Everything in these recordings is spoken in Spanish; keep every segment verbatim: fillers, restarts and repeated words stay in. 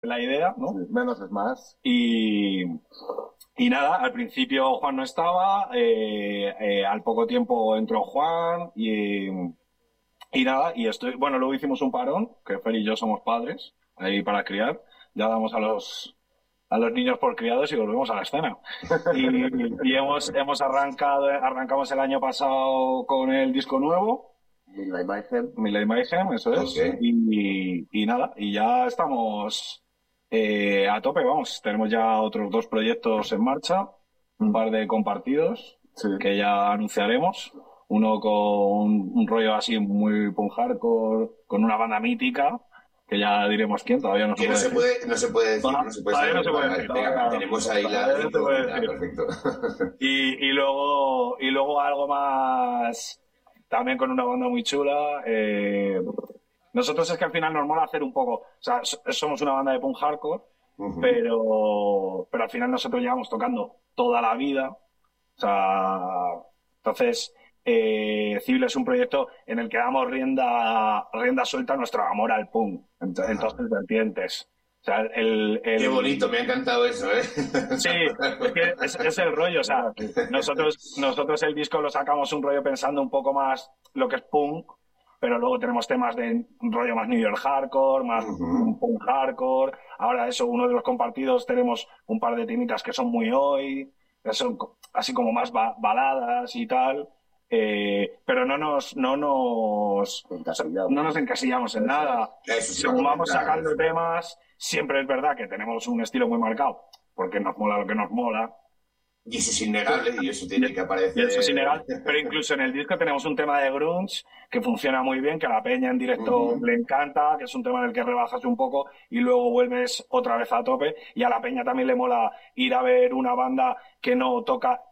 la idea, ¿no? Sí, menos es más. Y, y nada, al principio Juan no estaba, eh, eh, al poco tiempo entró Juan y, y nada, y estoy, bueno, luego hicimos un parón, que Fer y yo somos padres, ahí para criar, ya damos a los, a los niños por criados y volvemos a la escena. Y, y hemos, hemos arrancado, arrancamos el año pasado con el disco nuevo, Midnight Mayhem. Midnight Mayhem, eso es, Ok. y, y nada, y ya estamos eh, a tope, vamos, tenemos ya otros dos proyectos en marcha, un par de compartidos Sí. que ya anunciaremos, uno con un rollo así muy punk hardcore, con una banda mítica, que ya diremos quién, todavía no se Que no puede se decir. puede, no se puede decir, Va, no se puede todavía saber. no se puede Vale, decir, venga, todavía no. tenemos ahí la Todavía no se cinta, puede ya, decir. perfecto. Y, y luego y luego algo más también con una banda muy chula. eh, nosotros es que al final nos mola hacer un poco, o sea, so- somos una banda de punk hardcore, Ujú. pero, pero al final nosotros llevamos tocando toda la vida. O sea, entonces, eh, Civil es un proyecto en el que damos rienda, rienda suelta a nuestro amor al punk, en, to- en todas sus vertientes. O sea, el, el- Qué bonito, me ha encantado eso, ¿eh? Sí, es que es, es el rollo, o sea, nosotros, nosotros el disco lo sacamos un rollo pensando un poco más lo que es punk, pero luego tenemos temas de un rollo más New York hardcore, más Ujú. punk hardcore. Ahora eso, uno de los compartidos tenemos un par de temitas que son muy hoy, que son co- así como más ba- baladas y tal. eh, pero no nos, no nos, Encasillamos. no nos encasillamos en nada. Eso sí iba a Según vamos comentar. sacando temas, siempre es verdad que tenemos un estilo muy marcado, porque nos mola lo que nos mola. Y eso es innegable y eso tiene que aparecer. Y eso es innegable. Pero incluso en el disco tenemos un tema de grunge que funciona muy bien, que a la peña en directo Ujú. le encanta, que es un tema en el que rebajas un poco y luego vuelves otra vez a tope. Y a la peña también le mola ir a ver una banda que no toca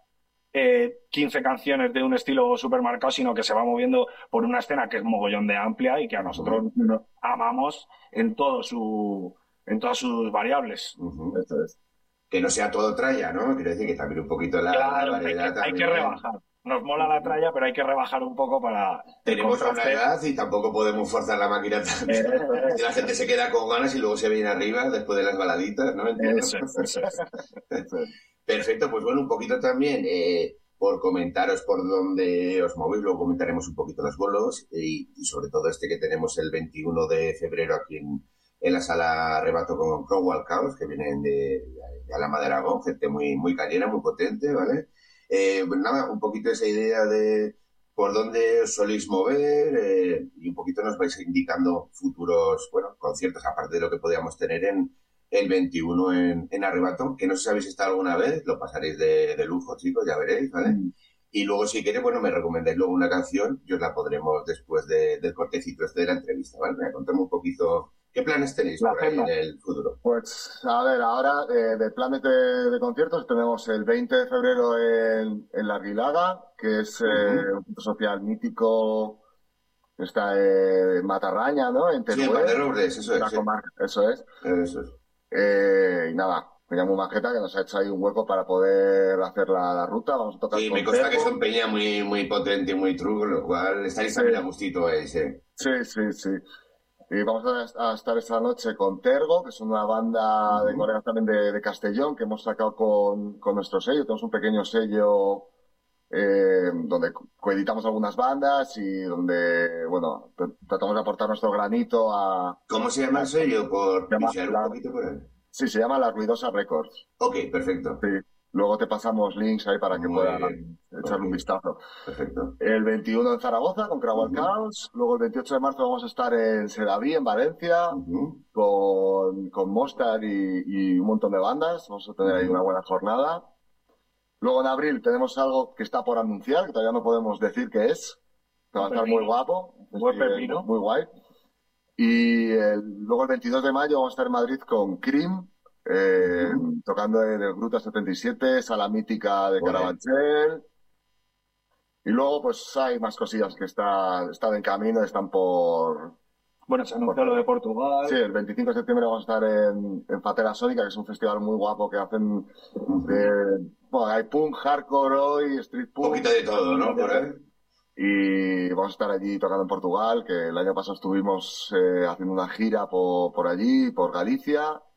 eh, quince canciones de un estilo súper marcado, sino que se va moviendo por una escena que es mogollón de amplia y que a nosotros nos amamos en todo su, en todas sus variables. Ujú. Eso es. Que no sea todo tralla, ¿no? Quiero decir que también un poquito la, la Claro, hay que, variedad hay que también. rebajar. Nos mola la tralla, pero hay que rebajar un poco para el Tenemos una contraste. edad y tampoco podemos forzar la máquina tanto. Eh, eso es. Si la gente se queda con ganas y luego se viene arriba después de las baladitas, ¿no? Entiendo. Eso es, eso es. Eso es. Perfecto, pues bueno, un poquito también eh, por comentaros por dónde os movéis, luego comentaremos un poquito los bolos y, y sobre todo este que tenemos el veintiuno de febrero aquí en, en la sala Arrebato con Crowell Chaos, que vienen de, de Alhama de Aragón, gente muy, muy cañera, muy potente, ¿vale? Eh, pues nada, un poquito esa idea de por dónde os soléis mover eh, y un poquito nos vais indicando futuros, bueno, conciertos, aparte de lo que podíamos tener en el veintiuno en, en Arrebato, que no sé si habéis estado alguna vez, lo pasaréis de, de lujo, chicos, ya veréis, ¿vale? Mm. Y luego, si queréis, bueno, me recomendáis luego una canción y os la podremos después de, del cortecito este de la entrevista, ¿vale? Me contame un poquito qué planes tenéis La por ahí en agenda. el futuro. Pues, a ver, ahora eh, de planes de, de conciertos tenemos el veinte de febrero en, en La Aguilaga, que es eh, Ujú. un centro social mítico que está en Matarraña, ¿no? En Sí, en Teruel. Valderobles, eso es, La sí. comarca, eso es. Eso es. Eh, y nada, me llamo Majeta, que nos ha hecho ahí un hueco para poder hacer la, la ruta. Vamos a tocar Sí, con me consta que es Tergo. un peña muy, muy potente y muy true, con lo cual estaréis Sí. también a gustito ahí, sí. Sí, sí, sí. Y vamos a, a estar esta noche con Tergo, que es una banda de Ujú. colegas también de, de Castellón, que hemos sacado con, con nuestro sello. Tenemos un pequeño sello eh, donde co- coeditamos algunas bandas y donde, bueno, tr- tratamos de aportar nuestro granito a... ¿Cómo se llama el sello? Por Se llama pisear un la- poquito por ahí. Sí, se llama La Ruidosa Records. Ok, perfecto. Sí. Luego te pasamos links ahí para que Muy puedan bien. echarle un Ok. vistazo. Perfecto. El veintiuno en Zaragoza con Crowell Ujú. Chaos. Luego el veintiocho de marzo vamos a estar en Sedaví, en Valencia, Ujú. con, con Mostar y, y un montón de bandas. Vamos a tener ahí Ujú. una buena jornada. Luego en abril tenemos algo que está por anunciar, que todavía no podemos decir qué es. Que va a estar muy Pepino. guapo. Buen Sí, pepino. muy guay. Y el- luego el veintidós de mayo vamos a estar en Madrid con Cream, eh, Ujú. tocando en el Gruta setenta y siete, sala mítica de Ole. Carabanchel. Y luego pues hay más cosillas que está, están en camino, están por... Bueno, se anunció lo de Portugal. Sí, el veinticinco de septiembre vamos a estar en, en Fatera Sónica, que es un festival muy guapo que hacen de... Bueno, hay punk, hardcore hoy, street Un punk. poquito de todo, ¿no? Por ahí. Y vamos a estar allí tocando en Portugal, que el año pasado estuvimos eh, haciendo una gira por, por allí, por Galicia.